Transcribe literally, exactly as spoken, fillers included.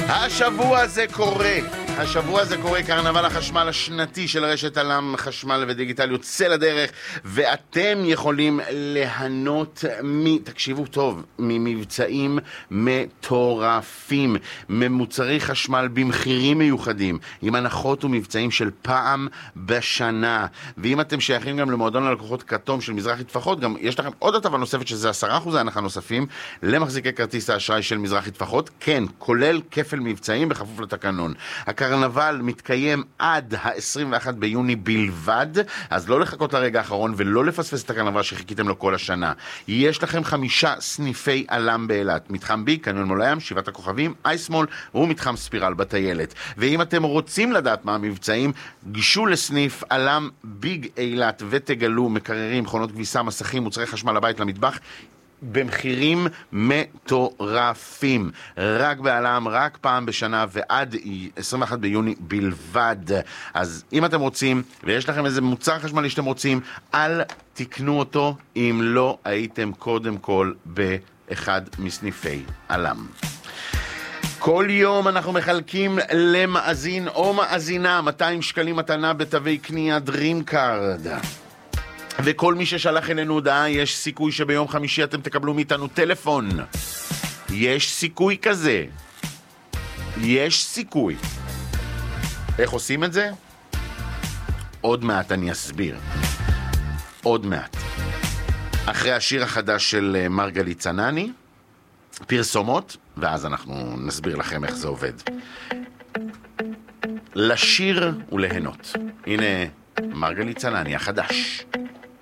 השבוע זה קורה, השבוע זה קורה, קרנבל החשמל השנתי של רשת אלם חשמל ודיגיטל יוצא לדרך, ואתם יכולים ליהנות מ... תקשיבו טוב, ממבצעים מטורפים, ממוצרי חשמל במחירים מיוחדים, עם הנחות ומבצעים של פעם בשנה. ואם אתם שייכים גם למועדון הלקוחות כתום של מזרחי טפחות, גם יש לכם עוד הטבה נוספת שזה עשרה אחוז הנחה נוספים למחזיקי כרטיס האשראי של מזרחי טפחות, כן, כולל כפל מבצעים בכפוף לתקנון. הקרנבל מתקיים עד ה-עשרים ואחד ביוני בלבד, אז לא לחכות לרגע האחרון ולא לפספס את הקרנבל שחיכיתם לו כל השנה. יש לכם חמישה סניפי אלם באילת, מתחם בי, קניון מול הים, שבעת הכוכבים, אייסמול ומתחם ספירל בטיילת. ואם אתם רוצים לדעת מה המבצעים, גישו לסניף אלם ביג אילת ותגלו מקררים, מכונות כביסה, מסכים, מוצרי חשמל לבית, למטבח, במחירים מטורפים. רק בעלם, רק פעם בשנה ועד עשרים ואחד ביוני בלבד. אז אם אתם רוצים ויש לכם איזה מוצר חשמלי שאתם רוצים, אל תקנו אותו אם לא הייתם קודם כל באחד מסניפי אלם. כל יום אנחנו מחלקים למאזין או מאזינה מאתיים שקלים מתנה בתווי קנייה דרים קארד. וכל מי ששלח אלינו הודעה, יש סיכוי שביום חמישי אתם תקבלו מאיתנו טלפון. יש סיכוי כזה. יש סיכוי. איך עושים את זה? עוד מעט אני אסביר. עוד מעט. אחרי השיר החדש של מרגלית צנני, פרסומות, ואז אנחנו נסביר לכם איך זה עובד. לשיר ולהנות. הנה מרגלית צנני החדש.